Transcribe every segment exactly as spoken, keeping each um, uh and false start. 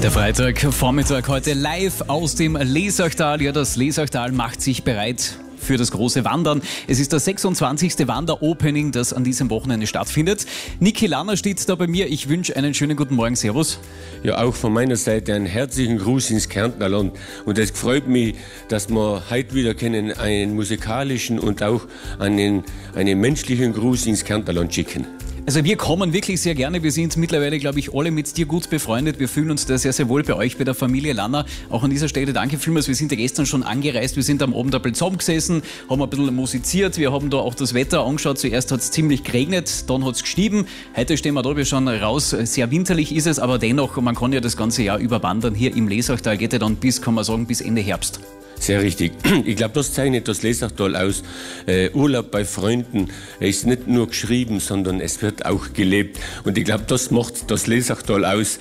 Der Freitagvormittag heute live aus dem Lesachtal. Ja, das Lesachtal macht sich bereit für das große Wandern. Es ist das sechsundzwanzigste Wander-Opening, das an diesem Wochenende stattfindet. Niki Lanner steht da bei mir. Ich wünsche einen schönen guten Morgen. Servus. Ja, auch von meiner Seite einen herzlichen Gruß ins Kärntner Land. Und es freut mich, dass wir heute wieder können einen musikalischen und auch einen, einen menschlichen Gruß ins Kärntner Land schicken. Also wir kommen wirklich sehr gerne. Wir sind mittlerweile, glaube ich, alle mit dir gut befreundet. Wir fühlen uns da sehr, sehr wohl bei euch, bei der Familie Lanner. Auch an dieser Stelle danke vielmals. Wir sind ja gestern schon angereist. Wir sind am Abend ein bisschen zusammengesessen, haben ein bisschen musiziert. Wir haben da auch das Wetter angeschaut. Zuerst hat es ziemlich geregnet, dann hat es geschnieben. Heute stehen wir da, wir schauen raus. Sehr winterlich ist es, aber dennoch, man kann ja das ganze Jahr über wandern. Hier im Lesachtal geht ja dann bis, kann man sagen, bis Ende Herbst. Sehr richtig. Ich glaube, das zeichnet das Lesachtal aus. Äh, Urlaub bei Freunden ist nicht nur geschrieben, sondern es wird auch gelebt. Und ich glaube, das macht das Lesachtal aus.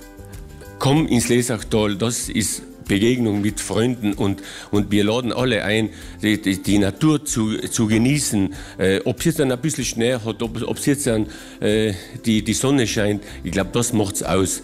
Komm ins Lesachtal, das ist Begegnung mit Freunden und, und wir laden alle ein, die, die, die Natur zu, zu genießen. Äh, ob es jetzt dann ein bisschen Schnee hat, ob es jetzt dann äh, die, die Sonne scheint, ich glaube, das macht's aus.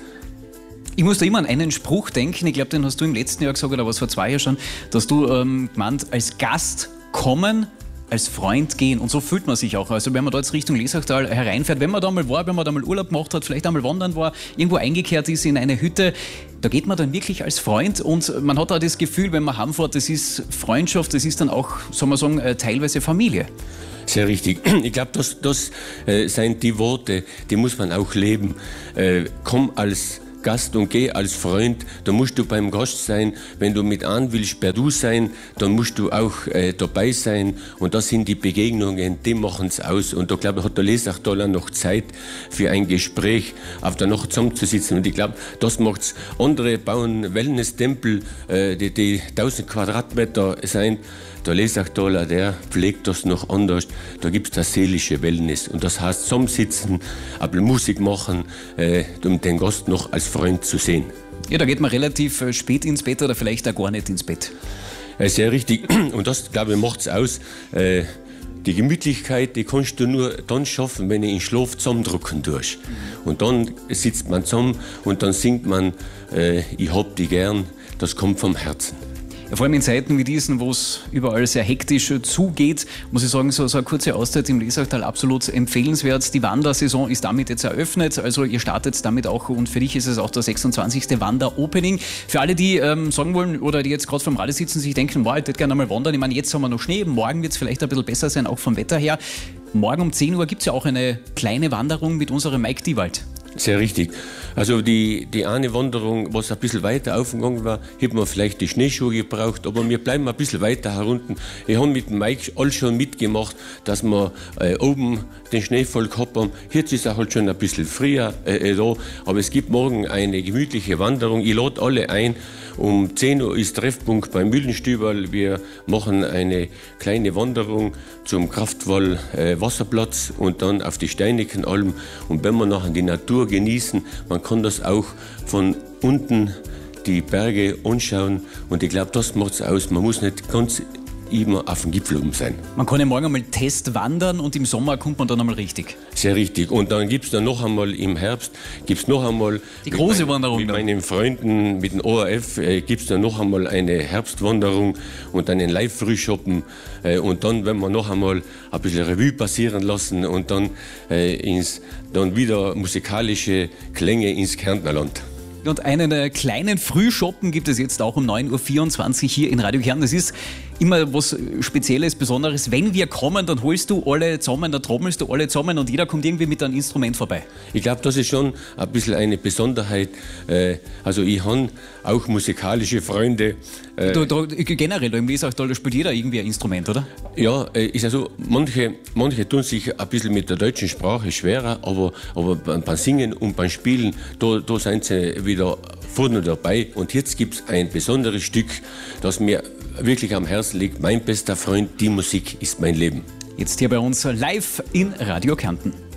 Ich muss da immer an einen Spruch denken, ich glaube, den hast du im letzten Jahr gesagt, oder was vor zwei Jahren schon, dass du ähm, gemeint, als Gast kommen, als Freund gehen. Und so fühlt man sich auch. Also wenn man da jetzt Richtung Lesachtal hereinfährt, wenn man da mal war, wenn man da mal Urlaub gemacht hat, vielleicht einmal wandern war, irgendwo eingekehrt ist in eine Hütte, da geht man dann wirklich als Freund und man hat auch das Gefühl, wenn man heimfährt, das ist Freundschaft, das ist dann auch, soll man sagen, teilweise Familie. Sehr richtig. Ich glaube, das, das äh, sind die Worte, die muss man auch leben. Äh, komm als Gast und geh als Freund, da musst du beim Gast sein. Wenn du mit an willst, per Du sein, dann musst du auch äh, dabei sein. Und das sind die Begegnungen, die machen es aus. Und da glaube ich, hat der Lesachtaler noch Zeit für ein Gespräch, auf der Nacht zusammenzusitzen. Und ich glaube, das macht's. Andere bauen Wellness-Tempel, äh, die, die tausend Quadratmeter sein. Der Lesachtaler, der pflegt das noch anders. Da gibt es das seelische Wellness. Und das heißt, zusammensitzen, ein bisschen Musik machen, äh, um den Gast noch als Freund zu sehen. Ja, da geht man relativ spät ins Bett oder vielleicht auch gar nicht ins Bett. Äh, sehr richtig. Und das, glaube ich, macht es aus. Äh, die Gemütlichkeit, die kannst du nur dann schaffen, wenn du in Schlaf zusammendrücken tust. Und dann sitzt man zusammen und dann singt man, äh, ich hab dich gern. Das kommt vom Herzen. Ja, vor allem in Zeiten wie diesen, wo es überall sehr hektisch zugeht, muss ich sagen, so, so eine kurze Auszeit im Lesachtal absolut empfehlenswert. Die Wandersaison ist damit jetzt eröffnet, also ihr startet damit auch und für dich ist es auch das sechsundzwanzigste Wander-Opening. Für alle, die ähm, sagen wollen oder die jetzt gerade vom Radio sitzen, sich denken, wow, ich würde gerne mal wandern. Ich meine, jetzt haben wir noch Schnee, morgen wird es vielleicht ein bisschen besser sein, auch vom Wetter her. Morgen um zehn Uhr gibt es ja auch eine kleine Wanderung mit unserem Mike Diewald. Sehr richtig. Also die, die eine Wanderung, was ein bisschen weiter aufgegangen war, hätten wir vielleicht die Schneeschuhe gebraucht, aber wir bleiben ein bisschen weiter herunten. Ich habe mit dem Mike all schon mitgemacht, dass wir äh, oben den Schnee voll gehabt haben. Jetzt ist er halt schon ein bisschen früher äh, da, aber es gibt morgen eine gemütliche Wanderung. Ich lade alle ein. Um zehn Uhr ist Treffpunkt beim Mühlenstüberl. Wir machen eine kleine Wanderung zum Kraftwall äh, Wasserplatz und dann auf die Steinigenalm. Und wenn wir nachher die Natur genießen, man kann das auch von unten die Berge anschauen. Und ich glaube, das macht es aus. Man muss nicht ganz immer auf dem Gipfel oben sein. Man kann ja morgen einmal Test wandern und im Sommer kommt man dann einmal richtig. Sehr richtig. Und dann gibt es dann noch einmal im Herbst, gibt es noch einmal die große mein, Wanderung. Mit meinen Freunden, mit dem O R F, äh, gibt es dann noch einmal eine Herbstwanderung und einen Live-Frühschoppen. Äh, und dann, wenn wir noch einmal ein bisschen Revue passieren lassen und dann, äh, ins, dann wieder musikalische Klänge ins Kärntner Land. Und einen äh, kleinen Frühschoppen gibt es jetzt auch um neun Uhr vierundzwanzig hier in Radio Kärnten. Das ist immer was Spezielles, Besonderes. Wenn wir kommen, dann holst du alle zusammen, dann trommelst du alle zusammen und jeder kommt irgendwie mit einem Instrument vorbei. Ich glaube, das ist schon ein bisschen eine Besonderheit. Äh, also ich habe auch musikalische Freunde. Äh, da, da, generell, im Lesachtal spielt jeder irgendwie ein Instrument, oder? Ja, äh, ist also, manche, manche tun sich ein bisschen mit der deutschen Sprache schwerer, aber, aber beim Singen und beim Spielen, da, da sind sie wieder vorne dabei. Und jetzt gibt es ein besonderes Stück, das mir wirklich am Herzen liegt. Mein bester Freund, die Musik ist mein Leben. Jetzt hier bei uns live in Radio Kärnten.